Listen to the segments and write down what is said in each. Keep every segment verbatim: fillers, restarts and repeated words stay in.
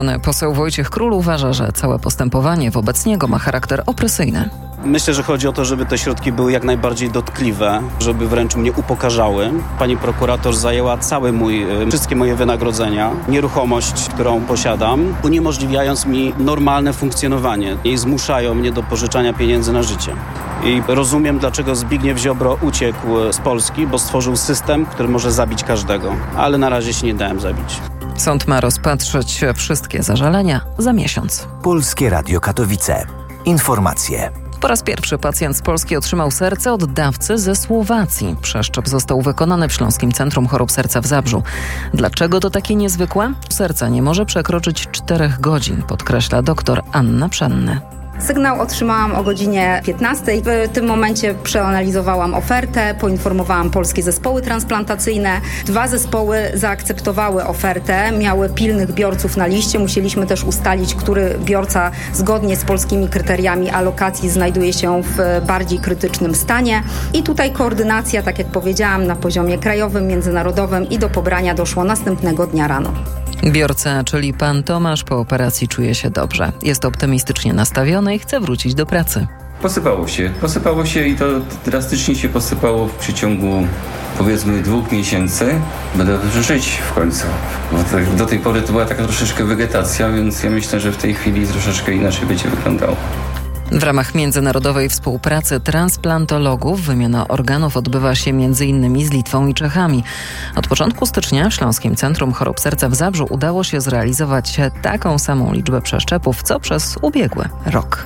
Poseł Wojciech Król uważa, że całe postępowanie wobec niego ma charakter opresyjny. Myślę, że chodzi o to, żeby te środki były jak najbardziej dotkliwe, żeby wręcz mnie upokarzały. Pani prokurator zajęła cały mój, wszystkie moje wynagrodzenia, nieruchomość, którą posiadam, uniemożliwiając mi normalne funkcjonowanie i zmuszają mnie do pożyczania pieniędzy na życie. I rozumiem, dlaczego Zbigniew Ziobro uciekł z Polski, bo stworzył system, który może zabić każdego. Ale na razie się nie dałem zabić. Sąd ma rozpatrzeć wszystkie zażalenia za miesiąc. Polskie Radio Katowice. Informacje. Po raz pierwszy pacjent z Polski otrzymał serce od dawcy ze Słowacji. Przeszczep został wykonany w Śląskim Centrum Chorób Serca w Zabrzu. Dlaczego to takie niezwykłe? Serce nie może przekroczyć czterech godzin, podkreśla doktor Anna Pszenny. Sygnał otrzymałam o godzinie piętnastej. W tym momencie przeanalizowałam ofertę, poinformowałam polskie zespoły transplantacyjne. Dwa zespoły zaakceptowały ofertę, miały pilnych biorców na liście. Musieliśmy też ustalić, który biorca zgodnie z polskimi kryteriami alokacji znajduje się w bardziej krytycznym stanie. I tutaj koordynacja, tak jak powiedziałam, na poziomie krajowym, międzynarodowym i do pobrania doszło następnego dnia rano. Biorca, czyli pan Tomasz, po operacji czuje się dobrze. Jest optymistycznie nastawiony i chce wrócić do pracy. Posypało się. Posypało się i to drastycznie się posypało w przeciągu powiedzmy dwóch miesięcy. Będę żyć w końcu. Bo tak, do tej pory to była taka troszeczkę wegetacja, więc ja myślę, że w tej chwili troszeczkę inaczej będzie wyglądało. W ramach międzynarodowej współpracy transplantologów wymiana organów odbywa się między innymi z Litwą i Czechami. Od początku stycznia w Śląskim Centrum Chorób Serca w Zabrzu udało się zrealizować taką samą liczbę przeszczepów, co przez ubiegły rok.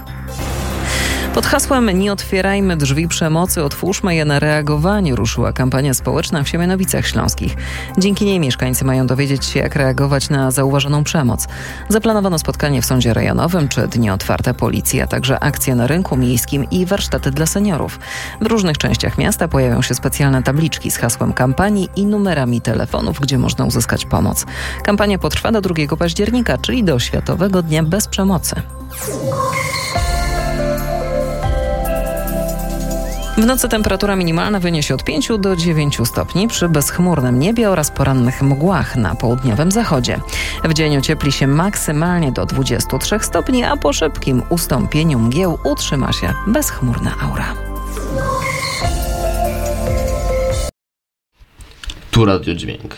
Pod hasłem „Nie otwierajmy drzwi przemocy, otwórzmy je na reagowanie” ruszyła kampania społeczna w Siemianowicach Śląskich. Dzięki niej mieszkańcy mają dowiedzieć się, jak reagować na zauważoną przemoc. Zaplanowano spotkanie w sądzie rejonowym czy dni otwarte policji, a także akcje na rynku miejskim i warsztaty dla seniorów. W różnych częściach miasta pojawią się specjalne tabliczki z hasłem kampanii i numerami telefonów, gdzie można uzyskać pomoc. Kampania potrwa do drugiego października, czyli do Światowego Dnia Bez Przemocy. W nocy temperatura minimalna wyniesie od pięciu do dziewięciu stopni przy bezchmurnym niebie oraz porannych mgłach na południowym zachodzie. W dzień ociepli się maksymalnie do dwudziestu trzech stopni, a po szybkim ustąpieniu mgieł utrzyma się bezchmurna aura. Tu Radiodźwięk.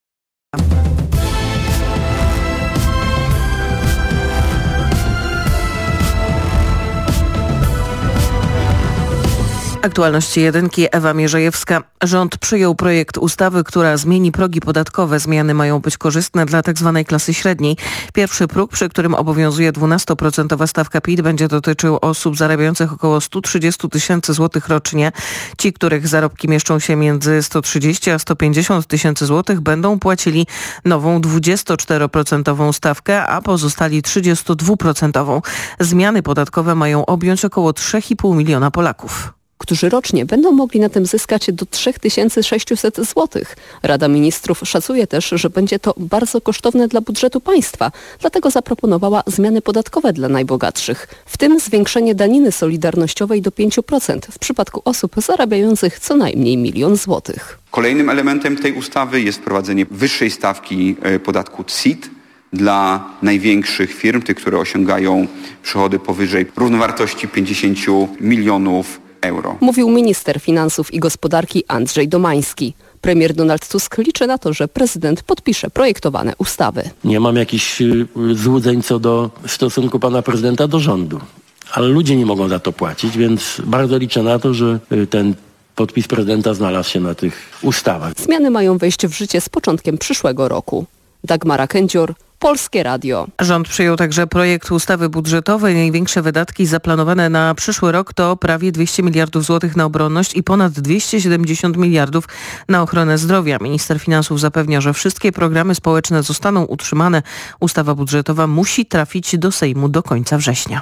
Aktualności jedynki, Ewa Mierzejewska. Rząd przyjął projekt ustawy, która zmieni progi podatkowe. Zmiany mają być korzystne dla tzw. klasy średniej. Pierwszy próg, przy którym obowiązuje dwunastoprocentowa stawka P I T, będzie dotyczył osób zarabiających około sto trzydzieści tysięcy złotych rocznie. Ci, których zarobki mieszczą się między sto trzydzieści a sto pięćdziesiąt tysięcy złotych, będą płacili nową dwudziestoczteroprocentową stawkę, a pozostali trzydziestodwuprocentową. Zmiany podatkowe mają objąć około trzy i pół miliona Polaków. którzy rocznie będą mogli na tym zyskać do trzy tysiące sześćset złotych. Rada Ministrów szacuje też, że będzie to bardzo kosztowne dla budżetu państwa, dlatego zaproponowała zmiany podatkowe dla najbogatszych, w tym zwiększenie daniny solidarnościowej do pięć procent w przypadku osób zarabiających co najmniej milion złotych. Kolejnym elementem tej ustawy jest wprowadzenie wyższej stawki podatku C I T dla największych firm, tych, które osiągają przychody powyżej równowartości pięćdziesiąt milionów euro. Mówił minister finansów i gospodarki Andrzej Domański. Premier Donald Tusk liczy na to, że prezydent podpisze projektowane ustawy. Nie mam jakichś złudzeń co do stosunku pana prezydenta do rządu, ale ludzie nie mogą za to płacić, więc bardzo liczę na to, że ten podpis prezydenta znalazł się na tych ustawach. Zmiany mają wejść w życie z początkiem przyszłego roku. Dagmara Kędzior, Polskie Radio. Rząd przyjął także projekt ustawy budżetowej. Największe wydatki zaplanowane na przyszły rok to prawie dwieście miliardów złotych na obronność i ponad dwieście siedemdziesiąt miliardów na ochronę zdrowia. Minister finansów zapewnia, że wszystkie programy społeczne zostaną utrzymane. Ustawa budżetowa musi trafić do Sejmu do końca września.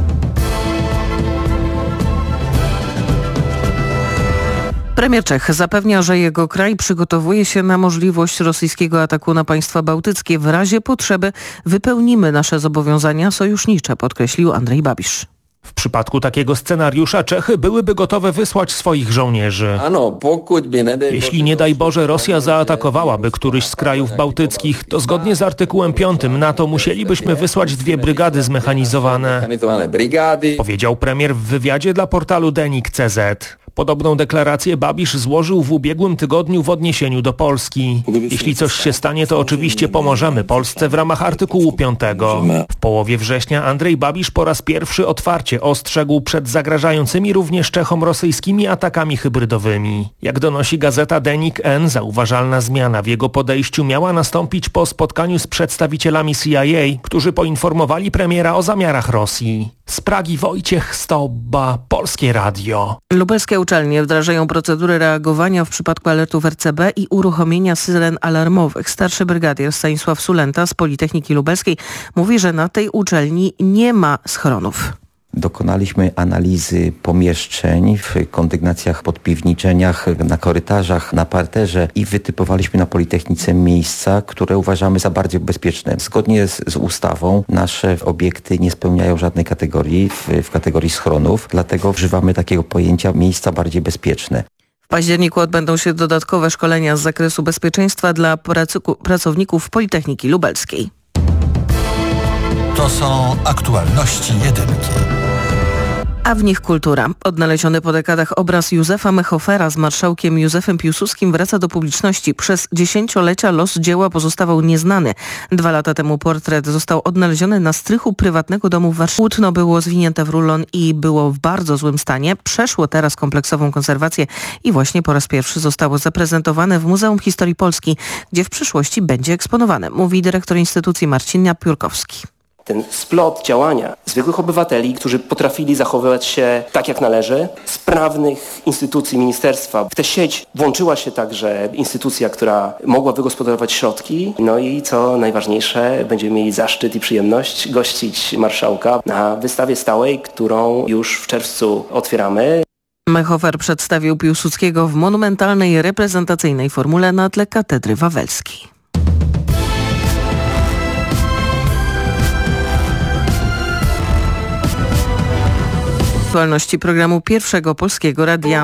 Premier Czech zapewnia, że jego kraj przygotowuje się na możliwość rosyjskiego ataku na państwa bałtyckie. W razie potrzeby wypełnimy nasze zobowiązania sojusznicze, podkreślił Andrzej Babisz. W przypadku takiego scenariusza Czechy byłyby gotowe wysłać swoich żołnierzy. Jeśli nie daj Boże Rosja zaatakowałaby któryś z krajów bałtyckich, to zgodnie z artykułem piątym NATO musielibyśmy wysłać dwie brygady zmechanizowane, powiedział premier w wywiadzie dla portalu Denik kropka c z. Podobną deklarację Babisz złożył w ubiegłym tygodniu w odniesieniu do Polski. Jeśli coś się stanie, to oczywiście pomożemy Polsce w ramach artykułu piątego. W połowie września Andrzej Babisz po raz pierwszy otwarcie ostrzegł przed zagrażającymi również Czechom rosyjskimi atakami hybrydowymi. Jak donosi gazeta Denik N, zauważalna zmiana w jego podejściu miała nastąpić po spotkaniu z przedstawicielami C I A, którzy poinformowali premiera o zamiarach Rosji. Z Pragi Wojciech Stobba, Polskie Radio. Lubelskie uczelnie wdrażają procedurę reagowania w przypadku alertów R C B i uruchomienia syren alarmowych. Starszy brygadier Stanisław Sulenta z Politechniki Lubelskiej mówi, że na tej uczelni nie ma schronów. Dokonaliśmy analizy pomieszczeń w kondygnacjach, podpiwniczeniach, na korytarzach, na parterze i wytypowaliśmy na Politechnice miejsca, które uważamy za bardziej bezpieczne. Zgodnie z, z ustawą nasze obiekty nie spełniają żadnej kategorii w, w kategorii schronów, dlatego używamy takiego pojęcia miejsca bardziej bezpieczne. W październiku odbędą się dodatkowe szkolenia z zakresu bezpieczeństwa dla pracu- pracowników Politechniki Lubelskiej. To są aktualności jedynki. A w nich kultura. Odnaleziony po dekadach obraz Józefa Mechofera z marszałkiem Józefem Piłsudskim wraca do publiczności. Przez dziesięciolecia los dzieła pozostawał nieznany. Dwa lata temu portret został odnaleziony na strychu prywatnego domu w Warszawie. Płótno było zwinięte w rulon i było w bardzo złym stanie. Przeszło teraz kompleksową konserwację i właśnie po raz pierwszy zostało zaprezentowane w Muzeum Historii Polski, gdzie w przyszłości będzie eksponowane, mówi dyrektor instytucji Marcin Piórkowski. Ten splot działania zwykłych obywateli, którzy potrafili zachowywać się tak jak należy, sprawnych instytucji ministerstwa. W tę sieć włączyła się także instytucja, która mogła wygospodarować środki. No i co najważniejsze, będziemy mieli zaszczyt i przyjemność gościć marszałka na wystawie stałej, którą już w czerwcu otwieramy. Mechofer przedstawił Piłsudskiego w monumentalnej reprezentacyjnej formule na tle Katedry Wawelskiej. Aktualności programu Pierwszego Polskiego Radia.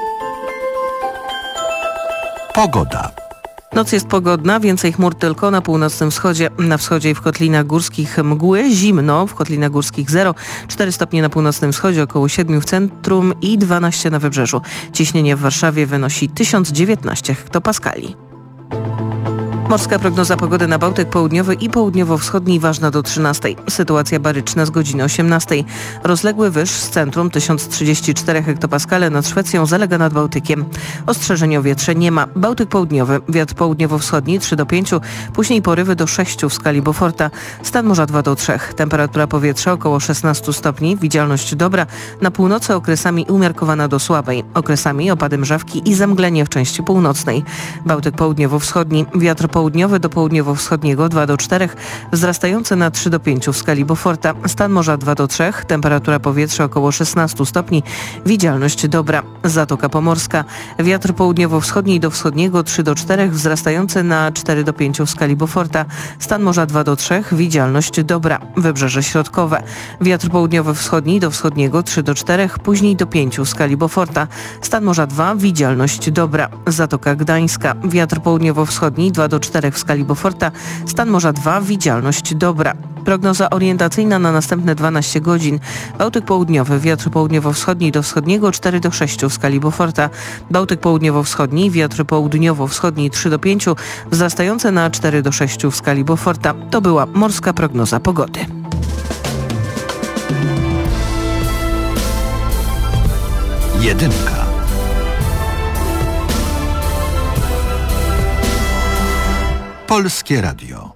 Pogoda. Noc jest pogodna, więcej chmur tylko na północnym wschodzie. Na wschodzie i w Kotlinach Górskich mgły, zimno, w Kotlinach Górskich zero, cztery stopnie na północnym wschodzie, około siedem w centrum i dwanaście na wybrzeżu. Ciśnienie w Warszawie wynosi tysiąc dziewiętnaście hektopaskali. Morska prognoza pogody na Bałtyk Południowy i Południowo-Wschodni ważna do trzynastej. Sytuacja baryczna z godziny osiemnastej. Rozległy wyż z centrum tysiąc trzydzieści cztery hektopaskale nad Szwecją zalega nad Bałtykiem. Ostrzeżeń o wietrze nie ma. Bałtyk Południowy, wiatr południowo-wschodni trzy do pięciu, później porywy do sześciu w skali Beauforta. Stan morza dwa do trzech. Temperatura powietrza około szesnaście stopni, widzialność dobra. Na północy okresami umiarkowana do słabej. Okresami opady mrzawki i zamglenie w części północnej. Bałtyk Południowo-Wschodni, wiatr południowy do południowo-wschodniego dwa do czterech, wzrastający na trzy do pięciu w skali Beauforta. Stan morza dwa do trzech, temperatura powietrza około szesnaście stopni, widzialność dobra. Zatoka Pomorska, wiatr południowo-wschodni do wschodniego trzy do czterech, wzrastający na cztery do pięciu w skali Beauforta. Stan morza dwa do trzech, widzialność dobra. Wybrzeże środkowe, wiatr południowo-wschodni do wschodniego trzy do czterech, później do pięciu w skali Beauforta. Stan morza dwa, widzialność dobra. Zatoka Gdańska, wiatr południowo-wschodni dwa do czterech w skali Beauforta, stan morza dwa, widzialność dobra. Prognoza orientacyjna na następne dwanaście godzin. Bałtyk Południowy, wiatr południowo-wschodni do wschodniego cztery do sześciu w skali Beauforta. Bałtyk Południowo-Wschodni, wiatr południowo-wschodni trzy do pięciu, wzrastające na cztery do sześciu w skali Beauforta. To była morska prognoza pogody. Jedynka. Polskie Radio.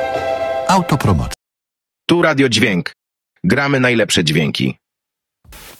Autopromocja. Tu Radio Dźwięk. Gramy najlepsze dźwięki.